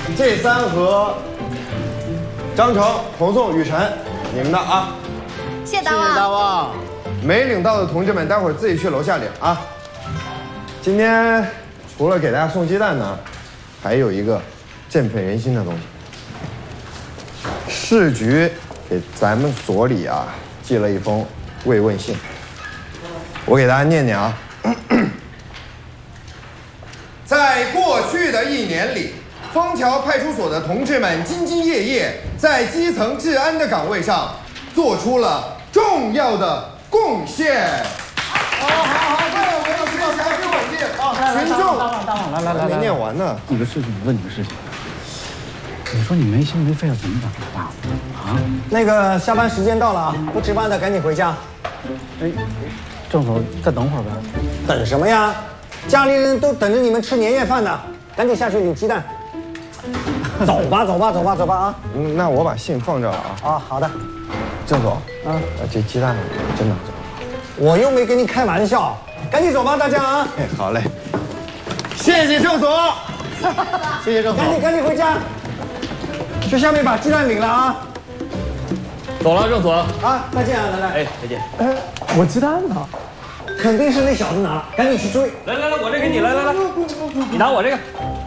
这3盒，张成、彭颂、雨辰，你们的啊。 谢谢大旺。 大旺。没领到的同志们，待会儿自己去楼下领啊。今天除了给大家送鸡蛋呢，还有一个振奋人心的东西。市局给咱们所里啊寄了一封慰问信，我给大家念念啊。在过去的1年里，枫桥派出所的同志们兢兢业业，在基层治安的岗位上做出了重要的贡献。好，对，我们要学习还是稳定啊！群众， 大旺，来， 没念完呢。 你个事情，我问你个事情，你说你没心没肺的，怎么长这么大啊？ 那个下班时间到了啊，不值班的赶紧回家。 哎，郑总，再等会儿呗。 等什么呀？家里人都等着你们吃年夜饭呢，赶紧下去领鸡蛋。走吧啊！ 那我把信放这了啊。 啊，好的。 郑总，这鸡蛋真拿走。 我又没跟你开玩笑，赶紧走吧，大家啊！ 哎，好嘞，谢谢郑总，谢谢郑总， 赶紧回家，去下面把鸡蛋领了啊！ 走了，郑总。 啊，再见啊，来， 哎，再见。 哎，我鸡蛋呢？肯定是那小子拿了，赶紧去追。 来，我这给你，来，你拿我这个。